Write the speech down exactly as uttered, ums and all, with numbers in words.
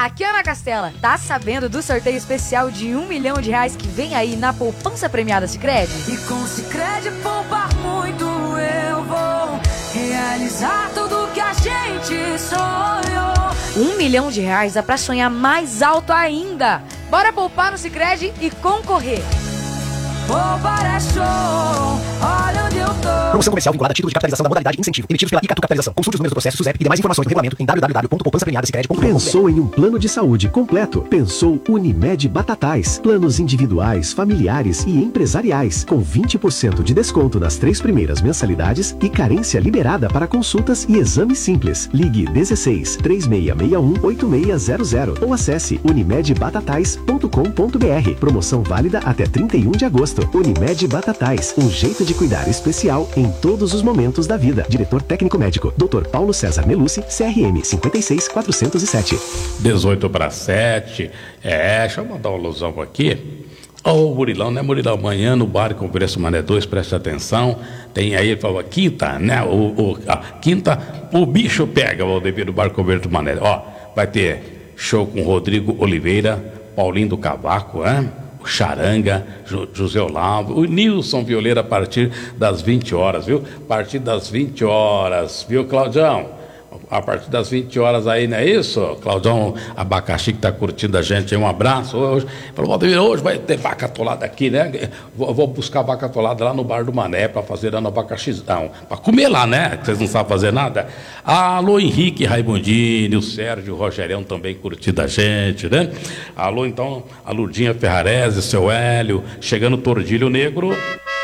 Aqui é Ana Castela. Tá sabendo do sorteio especial de um milhão de reais que vem aí na poupança premiada Sicredi? E com Sicredi poupar muito eu vou realizar tudo que a gente sonhou. Um milhão de reais dá pra sonhar mais alto ainda. Bora poupar no Sicredi e concorrer. Poupar é show, olha onde eu tô. Promoção comercial vinculada a título de capitalização da modalidade incentivo, emitidos pela Icatu Capitalização. Consulte os números do processo SUSEP e demais informações no regulamento em w w w ponto poupança premiada sicredi ponto com. Pensou em um plano de saúde completo? Pensou Unimed Batatais. Planos individuais, familiares e empresariais, com vinte por cento de desconto nas três primeiras mensalidades e carência liberada para consultas e exames simples. Ligue dezesseis, três seis seis um, oito seis zero zero ou acesse unimed batatais ponto com ponto b r. Promoção válida até trinta e um de agosto. Unimed Batatais, um jeito de cuidar especial em todos os momentos da vida. Diretor técnico médico, doutor Paulo César Melucci, C R M cinquenta e seis, quatrocentos e sete. dezoito para sete. É, deixa eu mandar uma alusão aqui. Ô, oh, Murilão, né, Murilão? Amanhã no bar Conversa Mané dois, preste atenção. Tem aí, ele falou, quinta, né? O, o, a quinta, o bicho pega, o devido bar Conversa Mané. Ó, vai ter show com Rodrigo Oliveira, Paulinho do Cavaco, né? Charanga, jo, José Olavo, o Nilson Violeira a partir das vinte horas, viu? A partir das vinte horas, viu, Claudião? A partir das vinte horas aí, não é isso? Claudião Abacaxi que tá curtindo a gente aí, um abraço hoje. Falou, Valdemir, hoje vai ter vaca atolada aqui, né? Vou, vou buscar vaca atolada lá no bar do Mané para fazer lá no abacaxizão, para comer lá, né? Vocês não sabem fazer nada. Alô, Henrique Raimundini, o Sérgio o Rogerião também curtindo a gente, né? Alô, então, a Lurdinha Ferrarese, seu Hélio, chegando Tordilho Negro.